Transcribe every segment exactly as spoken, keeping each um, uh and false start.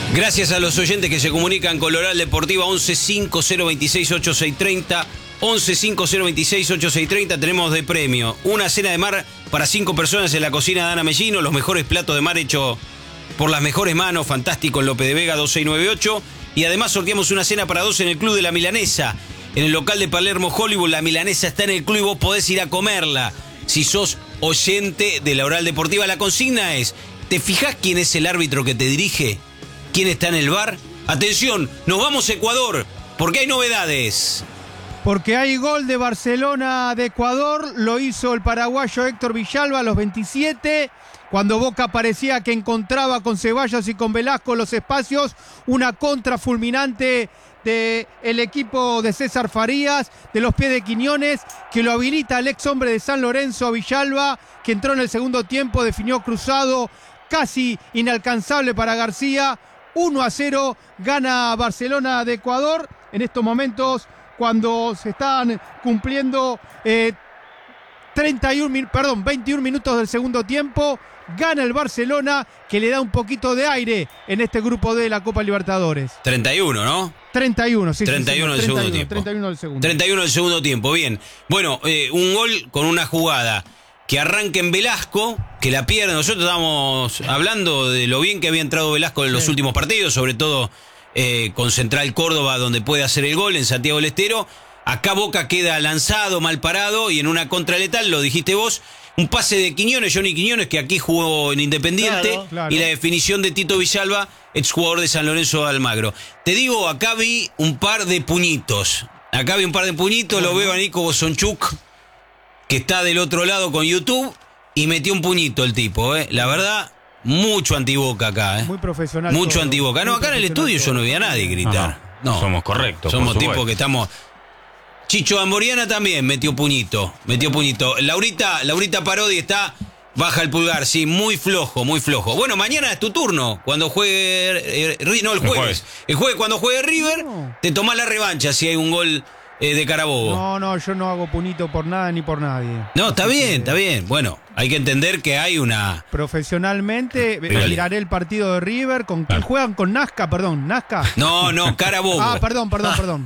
Gracias a los oyentes que se comunican con Loral Deportiva once cinco cero veintiséis ochenta y seis treinta. once cinco cero veintiséis ochenta y seis treinta. Tenemos de premio una cena de mar para cinco personas en la cocina de Ana Mellino. Los mejores platos de mar hechos por las mejores manos. Fantástico en Lope de Vega dos seis nueve ocho. Y además sorteamos una cena para dos en el Club de la Milanesa. En el local de Palermo Hollywood. La Milanesa está en el club y vos podés ir a comerla. Si sos oyente de la Oral Deportiva. La consigna es: ¿te fijás quién es el árbitro que te dirige? ¿Quién está en el V A R? Atención, nos vamos a Ecuador, porque hay novedades. Porque hay gol de Barcelona de Ecuador, lo hizo el paraguayo Héctor Villalba a los veintisiete, cuando Boca parecía que encontraba con Ceballos y con Velasco los espacios, una contra fulminante del equipo de César Farías, de los pies de Quiñones, que lo habilita el ex hombre de San Lorenzo, a Villalba, que entró en el segundo tiempo, definió cruzado, casi inalcanzable para García. uno a cero gana Barcelona de Ecuador en estos momentos cuando se están cumpliendo eh, treinta y uno, perdón, veintiún minutos del segundo tiempo. Gana el Barcelona, que le da un poquito de aire en este grupo de la Copa Libertadores. treinta y uno, ¿no? treinta y uno, sí. treinta y uno del segundo tiempo. treinta y uno del segundo. treinta y uno del segundo tiempo, bien. Bueno, eh, un gol con una jugada que arranque en Velasco, que la pierde. Nosotros estábamos hablando de lo bien que había entrado Velasco en los sí. últimos partidos, sobre todo eh, con Central Córdoba, donde puede hacer el gol, en Santiago del Estero. Acá Boca queda lanzado, mal parado, y en una contra letal, lo dijiste vos, un pase de Quiñones, Johnny Quiñones, que aquí jugó en Independiente, claro, claro. Y la definición de Tito Villalba, exjugador de San Lorenzo de Almagro. Te digo, acá vi un par de puñitos. Acá vi un par de puñitos, bueno. Lo veo a Nico Bosonchuk, que está del otro lado con YouTube, y metió un puñito el tipo, ¿eh? La verdad, mucho antiboca acá, ¿eh? Muy profesional. Mucho todo. antiboca. No, Muy acá en el estudio todo. Yo no vi a nadie gritar. No, no. Somos correctos. Somos tipos que estamos... Chicho Amboriana también metió puñito, metió puñito. Laurita, Laurita Parodi está, baja el pulgar, sí, muy flojo, muy flojo. Bueno, mañana es tu turno, cuando juegue, eh, no, el jueves. El jueves, el jueves cuando juegue River, no. Te tomás la revancha si hay un gol eh, de Carabobo. No, no, yo no hago puñito por nada ni por nadie. No, está Así bien, que... está bien. Bueno, hay que entender que hay una... Profesionalmente, Rival. miraré el partido de River, con quien juegan con Nazca, perdón, Nazca. No, no, Carabobo. Ah, perdón, perdón, perdón.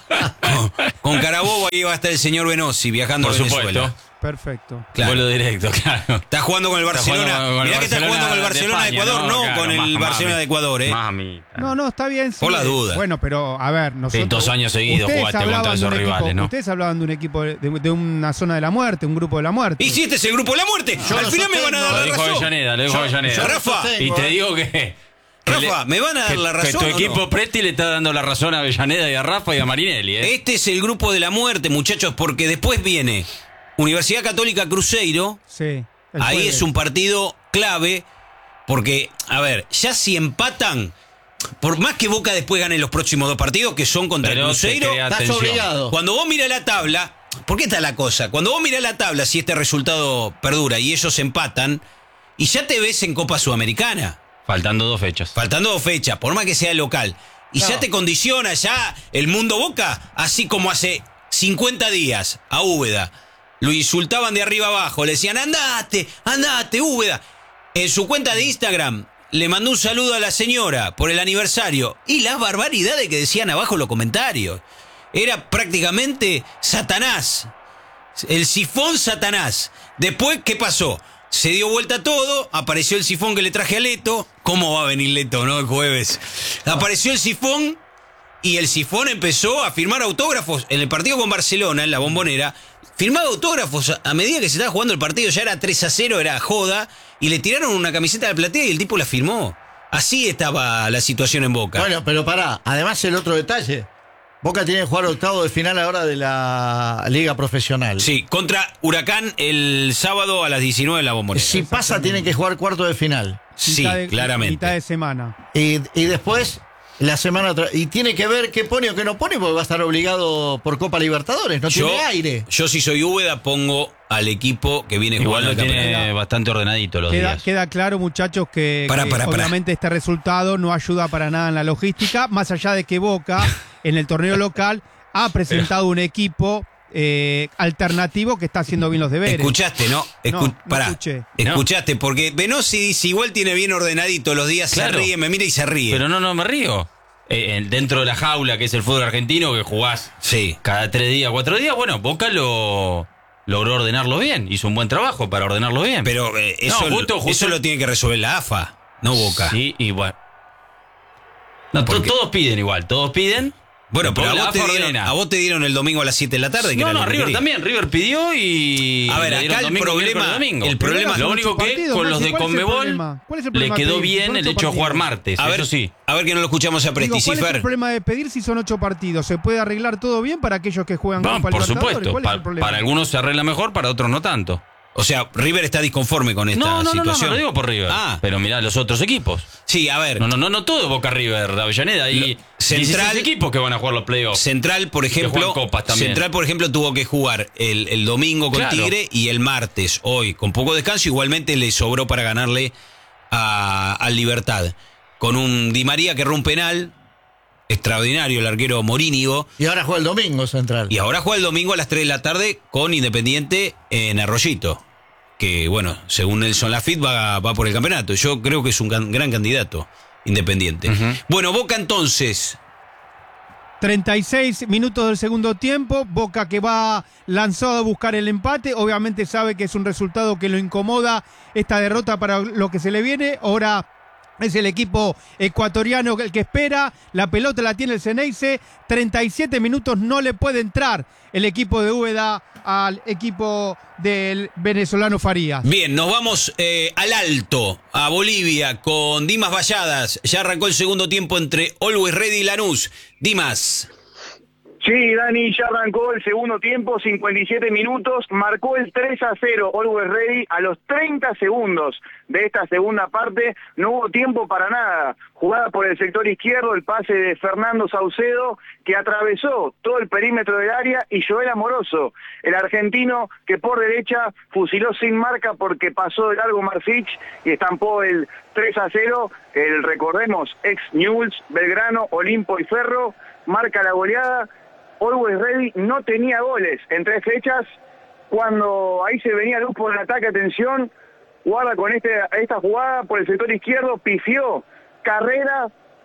Con, con Carabobo ahí va a estar el señor Venosi viajando Por a Venezuela. Supuesto. Perfecto. Claro. Vuelo directo, claro. Está jugando con el Barcelona. Con, con Mirá el que está jugando con el Barcelona de, España, de Ecuador, no, no claro, con el Barcelona de Ecuador, ¿eh? Mami. No, no, está bien. Sí. Por la duda. Bueno, pero a ver, nosotros... Sí, dos años seguidos jugaste contra esos rivales, equipo, ¿no? Ustedes hablaban de un equipo, de, de una zona de la muerte, un grupo de la muerte. ¿Y si este es el grupo de la muerte? Yo Al final me van a dar la razón. Lo dijo Avellaneda, lo dijo Avellaneda. Rafa. Y te digo que... Rafa, ¿me van a dar que, la razón? Que tu ¿o equipo no? Presti le está dando la razón a Avellaneda y a Rafa y a Marinelli, ¿eh? Este es el grupo de la muerte, muchachos, porque después viene Universidad Católica Cruzeiro. Sí. Ahí jueves. es un partido clave, porque, a ver, ya si empatan, por más que Boca después gane los próximos dos partidos, que son contra Pero el Cruzeiro, estás obligado. Cuando vos mirás la tabla, ¿por qué está la cosa? Cuando vos mirás la tabla, si este resultado perdura y ellos empatan, y ya te ves en Copa Sudamericana. Faltando dos fechas. Faltando dos fechas, por más que sea local. Y no. Ya te condiciona ya el mundo Boca, así como hace cincuenta días a Úbeda. Lo insultaban de arriba abajo, le decían, andate, andate, Úbeda. En su cuenta de Instagram le mandó un saludo a la señora por el aniversario. Y las barbaridades que decían abajo en los comentarios. Era prácticamente Satanás. El sifón Satanás. Después, ¿qué pasó? Se dio vuelta todo, apareció el sifón que le traje a Leto. ¿Cómo va a venir Leto, no? El jueves. Apareció el sifón y el sifón empezó a firmar autógrafos en el partido con Barcelona, en la Bombonera. Firmaba autógrafos a medida que se estaba jugando el partido, ya era tres a cero, era joda, y le tiraron una camiseta de platea y el tipo la firmó. Así estaba la situación en Boca. Bueno, pero pará, además el otro detalle. Boca tiene que jugar octavo de final ahora de la Liga Profesional. Sí, contra Huracán el sábado a las diecinueve en la Bombonera. Si pasa, tiene que jugar cuarto de final. Sí, mitad de, claramente. Mitad de semana. Y, y después, la semana otra. Y tiene que ver qué pone o qué no pone, porque va a estar obligado por Copa Libertadores. No yo, tiene aire. Yo, si soy Úbeda, pongo al equipo que viene Igual jugando. Lo tiene campeonato. Bastante ordenadito los queda, días. Queda claro, muchachos, que, para, que para, para. obviamente este resultado no ayuda para nada en la logística, más allá de que Boca, en el torneo local, ha presentado un equipo eh, alternativo que está haciendo bien los deberes. Escuchaste, ¿no? Escu- No, no pará. escuché. Escuchaste, porque Benossi dice, igual tiene bien ordenadito los días, Claro. se ríe, me mira y se ríe. Pero no, no me río. Eh, eh, dentro de la jaula que es el fútbol argentino, que jugás Sí. cada tres días, cuatro días, bueno, Boca lo logró ordenarlo bien. Hizo un buen trabajo para ordenarlo bien. Pero eh, eso, No, justo, justo. eso lo tiene que resolver la A F A, no Boca. Sí, y bueno. No, to- Porque- todos piden igual, todos piden. Bueno, pero a la vos, te AFA dieron, ordena. a vos te dieron el domingo a las siete de la tarde. Que No, era no, lo que River quería. también. River pidió y. A ver, le acá dieron el domingo, problema- miércoles, domingo. el problema- Lo Son único ocho que partidos, con los Maxi, de ¿cuál es el Conmebol problema? ¿Cuál es el le problema de quedó pedir? bien Son el ocho hecho de jugar partidos. martes. A ver, Eso sí. a ver que no lo escuchamos a Digo, ¿cuál es Presticifer. el problema de pedir si son ocho partidos? ¿Se puede arreglar todo bien para aquellos que juegan No, Copa por Libertadores? supuesto. ¿Cuál es Pa- el problema? para algunos se arregla mejor, para otros no tanto. O sea, River está disconforme con esta No, no, no, no, situación. no lo digo por River. Ah, Pero mirá los otros equipos. sí, a ver. No, no, no, no todo Boca River, Avellaneda. Hay Lo- Central- dieciséis equipos que van a jugar los playoffs. Central, por ejemplo, juegan copas también. Central, por ejemplo, tuvo que jugar el, el domingo con Claro. Tigre y el martes, hoy, con poco descanso, igualmente le sobró para ganarle a, al Libertad. Con un Di María que erró un penal, extraordinario el arquero Morínigo, Y ahora juega el domingo Central. y ahora juega el domingo a las tres de la tarde con Independiente en Arroyito, que bueno, según Nelson Lafitte va, va por el campeonato. Yo creo que es un gan- gran candidato, Independiente. Ujú. Bueno, Boca entonces... treinta y seis minutos del segundo tiempo, Boca que va lanzado a buscar el empate, obviamente sabe que es un resultado que lo incomoda esta derrota para lo que se le viene, ahora es el equipo ecuatoriano el que espera, la pelota la tiene el Ceneice, treinta y siete minutos no le puede entrar el equipo de Úbeda al equipo del venezolano Farías. Bien, nos vamos eh, al Alto, a Bolivia, con Dimas Valladas. Ya arrancó el segundo tiempo entre Always Ready y Lanús. Dimas. Sí, Dani, ya arrancó el segundo tiempo, cincuenta y siete minutos, marcó el tres a cero Always Ready a los treinta segundos de esta segunda parte, no hubo tiempo para nada, jugada por el sector izquierdo, el pase de Fernando Saucedo, que atravesó todo el perímetro del área, y Joel Amoroso, el argentino que por derecha fusiló sin marca porque pasó de largo Marfich y estampó el tres a cero, el recordemos, ex Newell's, Belgrano, Olimpo y Ferro, marca la goleada. Always Ready no tenía goles en tres fechas, cuando ahí se venía luz por el ataque, atención, guarda con este, esta jugada por el sector izquierdo, pifió Carrera,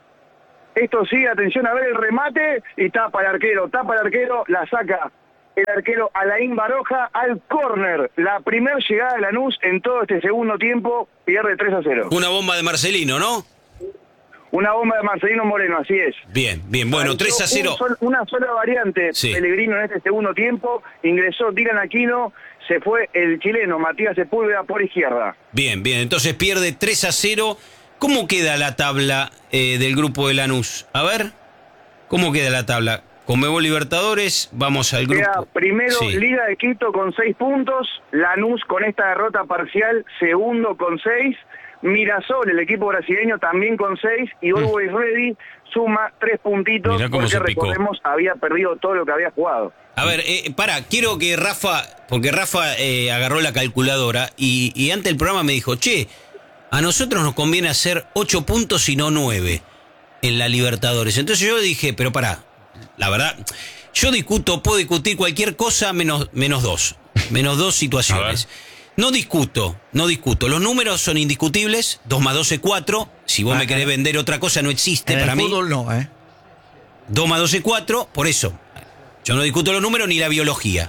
esto sí, atención a ver el remate, y tapa el arquero, tapa el arquero, la saca el arquero Alain Baroja al córner, la primer llegada de Lanús en todo este segundo tiempo, pierde tres a cero. Una bomba de Marcelino, ¿no? Una bomba de Marcelino Moreno, así es. Bien, bien, bueno, Pareció tres a cero. un sol- una sola variante, Sí. Pellegrino en este segundo tiempo, ingresó Dylan Aquino, se fue el chileno Matías Sepúlveda por izquierda. Bien, bien, entonces pierde tres a cero. ¿Cómo queda la tabla eh, del grupo de Lanús? A ver, ¿cómo queda la tabla? Conmebol Libertadores, vamos al grupo. Queda primero Sí. Liga de Quito con seis puntos, Lanús con esta derrota parcial, segundo con seis, Mirasol, el equipo brasileño, también con seis, y Always Ready suma tres puntitos, Mirá cómo porque se picó. recordemos, había perdido todo lo que había jugado. A ver, eh, para, quiero que Rafa, porque Rafa eh, agarró la calculadora y, y antes del programa me dijo, che, a nosotros nos conviene hacer ocho puntos y no nueve en la Libertadores. Entonces yo dije, pero pará, la verdad, yo discuto, puedo discutir cualquier cosa menos, menos dos, menos dos situaciones. No discuto, no discuto. Los números son indiscutibles, dos más dos es cuatro. Si vos Ah, me querés vender otra cosa, no existe En para el mí. fútbol no, ¿eh? dos más dos es cuatro, por eso. Yo no discuto los números ni la biología.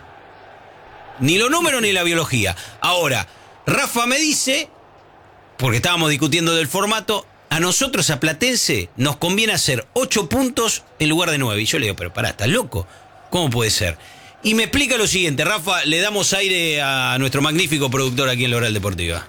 Ni los números ni la biología. Ahora, Rafa me dice, porque estábamos discutiendo del formato, a nosotros, a Platense, nos conviene hacer ocho puntos en lugar de nueve. Y yo le digo, pero pará, ¿estás loco? ¿Cómo puede ser? Y me explica lo siguiente, Rafa, le damos aire a nuestro magnífico productor aquí en la Oral Deportiva.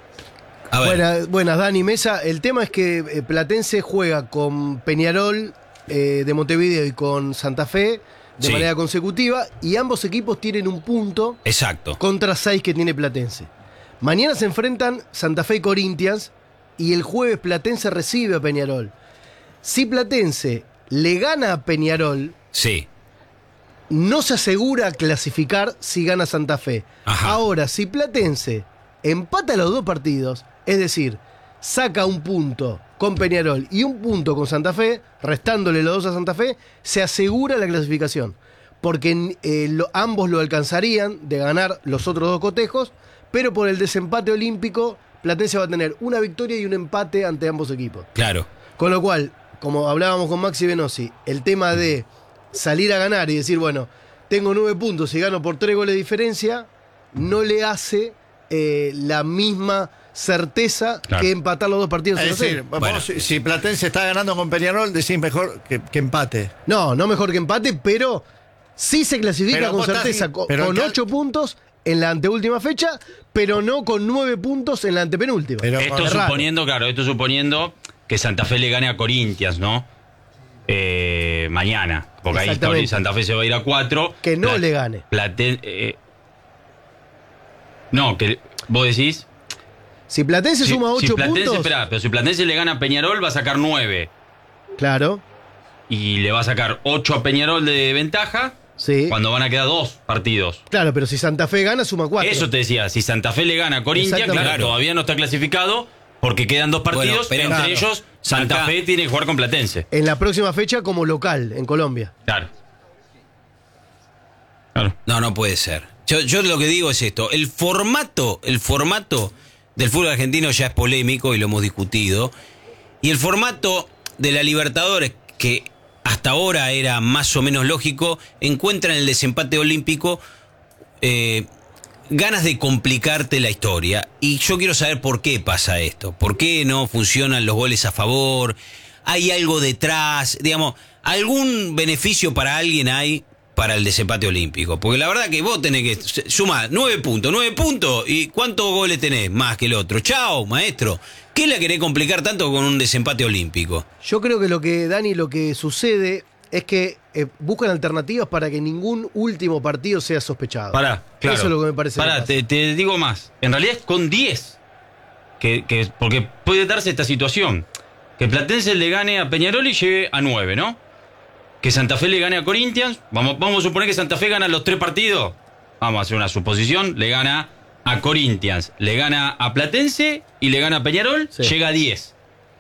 A ver. Buenas, buenas, Dani Mesa. El tema es que eh, Platense juega con Peñarol eh, de Montevideo y con Santa Fe de Sí. manera consecutiva, y ambos equipos tienen un punto Exacto. contra seis que tiene Platense. Mañana se enfrentan Santa Fe y Corinthians, y el jueves Platense recibe a Peñarol. Si Platense le gana a Peñarol, Sí. no se asegura clasificar si gana Santa Fe. Ajá. Ahora, si Platense empata los dos partidos, es decir, saca un punto con Peñarol y un punto con Santa Fe, restándole los dos a Santa Fe, se asegura la clasificación. porque eh, lo, ambos lo alcanzarían de ganar los otros dos cotejos, pero por el desempate olímpico, Platense va a tener una victoria y un empate ante ambos equipos. Claro. Con lo cual, como hablábamos con Maxi Venosi, el tema de salir a ganar y decir, bueno, tengo nueve puntos y gano por tres goles de diferencia, no le hace eh, la misma certeza Claro. que empatar los dos partidos. Es cero cero. decir, vos, Bueno. si, si Platense está ganando con Peñarol, decís mejor que, que empate. No, no mejor que empate, pero sí se clasifica Pero con vos estás- certeza, co- pero con acá- ocho puntos en la anteúltima fecha, pero no con nueve puntos en la antepenúltima. Pero- Esto Es raro. suponiendo, claro, esto suponiendo que Santa Fe le gane a Corinthians, ¿no? Eh, mañana. Porque ahí Exactamente. Cori- Santa Fe se va a ir a cuatro. Que no Pla- le gane. Platen- eh, no, que vos decís. Si Platense Si, suma si ocho Platense, puntos, esperá, pero si Platense le gana a Peñarol, va a sacar nueve. claro, Y le va a sacar ocho a Peñarol de ventaja. sí. Cuando van a quedar dos partidos. Claro, pero si Santa Fe gana, suma cuatro. Eso te decía, si Santa Fe le gana a Corinthians, Exactamente. claro, todavía no está clasificado porque quedan dos partidos, Bueno, pero entre claro, ellos Santa acá- Fe tiene que jugar con Platense. En la próxima fecha como local, en Colombia. Claro. Claro. No, no puede ser. Yo, yo lo que digo es esto. El formato, el formato del fútbol argentino ya es polémico y lo hemos discutido. Y el formato de la Libertadores, que hasta ahora era más o menos lógico, encuentra en el desempate olímpico eh, ganas de complicarte la historia. Y yo quiero saber por qué pasa esto. ¿Por qué no funcionan los goles a favor? ¿Hay algo detrás? Digamos, ¿algún beneficio para alguien hay para el desempate olímpico? Porque la verdad que vos tenés que sumar nueve puntos, nueve puntos. ¿Y cuántos goles tenés más que el otro? Chao, maestro. ¿Qué la querés complicar tanto con un desempate olímpico? Yo creo que lo que, Dani, lo que sucede es que eh, buscan alternativas para que ningún último partido sea sospechado. Pará, claro. Eso es lo que me parece. que Pará, pasa. te, te digo más. En realidad es con diez. Que, que, porque puede darse esta situación. Que Platense le gane a Peñarol y llegue a nueve, ¿no? Que Santa Fe le gane a Corinthians. Vamos, vamos a suponer que Santa Fe gana los tres partidos. Vamos a hacer una suposición. Le gana a Corinthians, le gana a Platense y le gana a Peñarol. Sí. Llega a diez.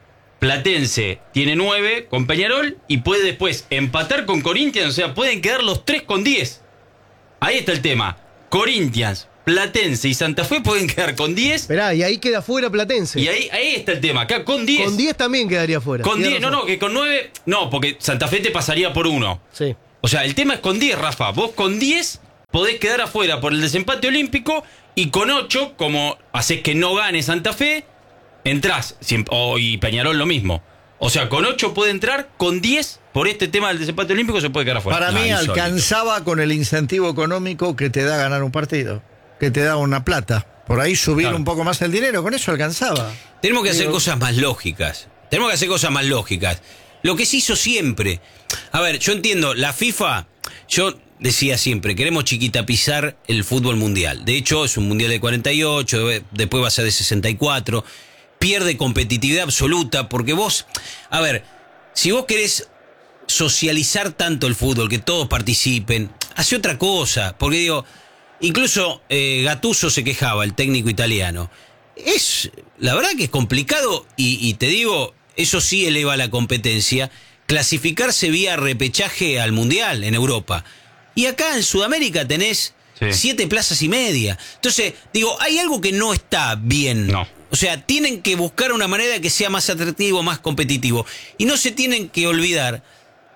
Platense tiene nueve con Peñarol y puede después empatar con Corinthians. O sea, pueden quedar los tres con diez. Ahí está el tema. Corinthians, Platense y Santa Fe pueden quedar con diez. Esperá, y ahí queda fuera Platense. Y ahí, ahí está el tema. Acá con diez. Con diez también quedaría fuera. Con Tenés diez, no, razón. no, que con nueve. No, porque Santa Fe te pasaría por uno. Sí. O sea, el tema es con diez, Rafa. Vos con diez podés quedar afuera por el desempate olímpico y con ocho, como haces que no gane Santa Fe, entrás. Siem- O, y Peñarol lo mismo. O sea, con ocho puede entrar, con diez, por este tema del desempate olímpico, se puede quedar afuera. Para No, mí insólito. alcanzaba con el incentivo económico que te da ganar un partido, que te da una plata. Por ahí subir Claro. un poco más el dinero, con eso alcanzaba. Tenemos que hacer Digo- cosas más lógicas. Tenemos que hacer cosas más lógicas. Lo que se hizo siempre. A ver, yo entiendo, la FIFA, yo decía siempre, queremos chiquitapizar el fútbol mundial. De hecho, es un mundial de cuarenta y ocho, después va a ser de sesenta y cuatro. Pierde competitividad absoluta porque vos, a ver, si vos querés socializar tanto el fútbol, que todos participen, hace otra cosa. Porque digo, incluso eh, Gattuso se quejaba, el técnico italiano. Es, la verdad que es complicado y, y te digo, eso sí eleva la competencia, clasificarse vía repechaje al Mundial en Europa. Y acá en Sudamérica tenés Sí. siete plazas y media. Entonces, digo, hay algo que no está bien. No. O sea, tienen que buscar una manera que sea más atractivo, más competitivo. Y no se tienen que olvidar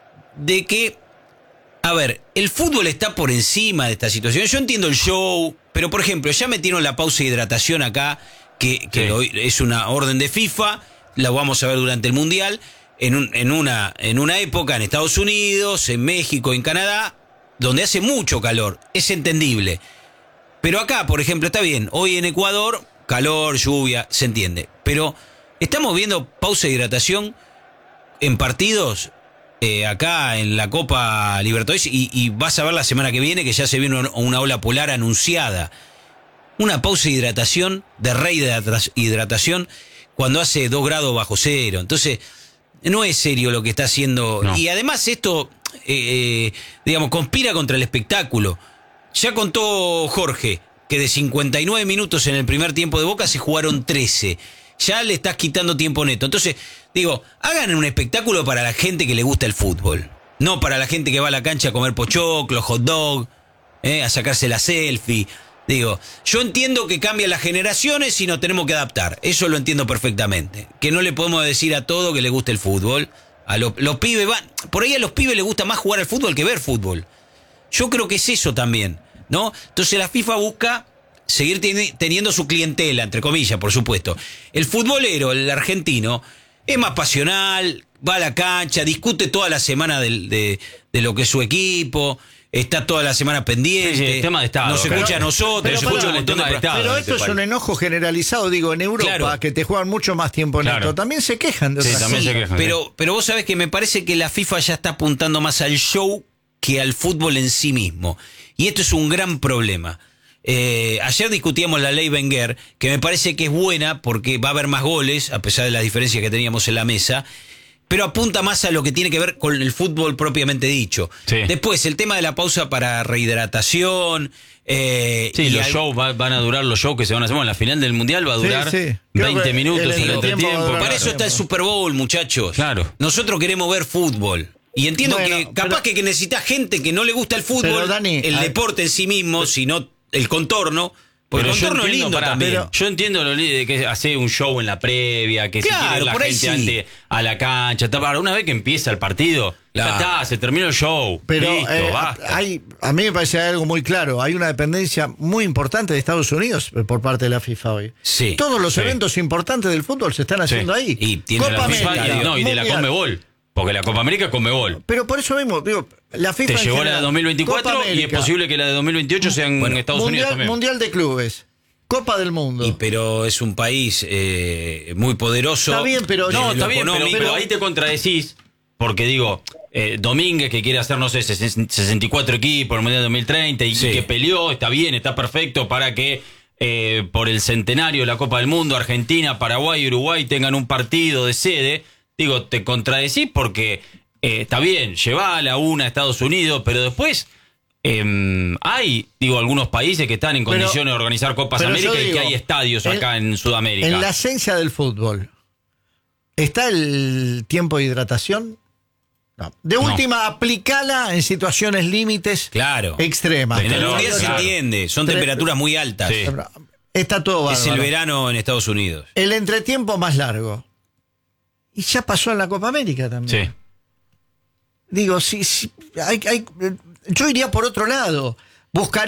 de que, a ver, el fútbol está por encima de esta situación. Yo entiendo el show, pero por ejemplo, ya metieron la pausa de hidratación acá, que, que Sí. lo- es una orden de FIFA, la vamos a ver durante el Mundial, en, un- en, una, en una época en Estados Unidos, en México, en Canadá, donde hace mucho calor, es entendible. Pero acá, por ejemplo, está bien, hoy en Ecuador, calor, lluvia, se entiende. Pero estamos viendo pausa de hidratación en partidos eh, acá en la Copa Libertadores y, y vas a ver la semana que viene que ya se viene una, una ola polar anunciada. Una pausa de hidratación, de rehidratación, cuando hace dos grados bajo cero. Entonces, no es serio lo que está haciendo. No. Y además esto, eh, eh, digamos, conspira contra el espectáculo. Ya contó Jorge que de cincuenta y nueve minutos en el primer tiempo de Boca se jugaron trece. Ya le estás quitando tiempo neto. Entonces, digo, hagan un espectáculo para la gente que le gusta el fútbol. No para la gente que va a la cancha a comer pochoclo, hot dog, eh, a sacarse la selfie. Digo, yo entiendo que cambian las generaciones y nos tenemos que adaptar. Eso lo entiendo perfectamente. Que no le podemos decir a todo que le guste el fútbol. A lo, los pibes van, por ahí a los pibes les gusta más jugar al fútbol que ver fútbol. Yo creo que es eso también, ¿no? Entonces la FIFA busca seguir ten, teniendo su clientela, entre comillas, por supuesto. El futbolero, el argentino, es más pasional, va a la cancha, discute toda la semana de, de, de lo que es su equipo, está toda la semana pendiente. Sí, sí, tema de estado. Nos escucha a nosotros, pero nos pará, escucha un montón de tema de estado. Pero en esto este es un país. enojo generalizado, digo, en Europa, Claro. que te juegan mucho más tiempo en Claro. esto. También se quejan de Sí, otras también cosas. se quejan. Pero, pero vos sabés que me parece que la FIFA ya está apuntando más al show que al fútbol en sí mismo. Y esto es un gran problema. Eh, ayer discutíamos la ley Wenger, que me parece que es buena porque va a haber más goles, a pesar de las diferencias que teníamos en la mesa, pero apunta más a lo que tiene que ver con el fútbol propiamente dicho. Sí. Después, el tema de la pausa para rehidratación. Eh, Sí, y los al- shows va- van a durar, los shows que se van a hacer. Bueno, la final del Mundial va a Sí, durar sí. Creo veinte que minutos el en el entretiempo va a entretiempo. durar- Para eso está el Super Bowl, muchachos. Claro. Nosotros queremos ver fútbol. Y entiendo Bueno, que capaz pero- que necesita gente que no le gusta el fútbol, Pero, Dani, el a- deporte en sí mismo, sino el contorno. Porque Pero el yo contorno es entiendo, lindo pará, también. pero yo entiendo lo li- de que hace un show en la previa, que Claro, si quiere la por ahí gente sí. antes a la cancha. Está, para una vez que empieza el partido, Claro. ya está, se terminó el show. Pero Listo, eh, basta. hay, a mí me parece algo muy claro. Hay una dependencia muy importante de Estados Unidos por parte de la FIFA hoy. Sí. Todos los Sí. eventos importantes del fútbol se están haciendo Sí. ahí. Y tiene Copa la FIFA América, y, no, y de la Mundial. Conmebol. Porque la Copa América es Conmebol. Pero por eso mismo, digo, la FIFA. Te en llegó la general, de dos mil veinticuatro Copa y es América, posible que la de dos mil veintiocho sea en Estados mundial, Unidos también. Mundial de Clubes, Copa del Mundo. Y pero es un país eh, muy poderoso. Está bien, pero- No, desde está lo bien, pero, económico. pero ahí te contradecís. Porque digo, eh, Domínguez que quiere hacer, no sé, sesenta y cuatro equipos en el Mundial dos mil treinta y, Sí. y que peleó, está bien, está perfecto para que eh, por el centenario de la Copa del Mundo, Argentina, Paraguay y Uruguay tengan un partido de sede. Digo, te contradecís porque eh, está bien, llevala una a Estados Unidos, pero después eh, hay, digo, algunos países que están en Pero- condiciones de organizar Copas pero América yo y que digo, hay estadios en- acá en Sudamérica. En la esencia del fútbol, ¿está el tiempo de hidratación? No. De No. última, aplicala en situaciones límites Claro. extremas. En el Pero- mundial se claro. entiende, son Tre- temperaturas muy altas. Sí. Está todo Es el bárbaro. verano en Estados Unidos. El entretiempo más largo. Y ya pasó en la Copa América también. Sí. Digo, sí, sí, hay, hay- yo iría por otro lado. Buscaría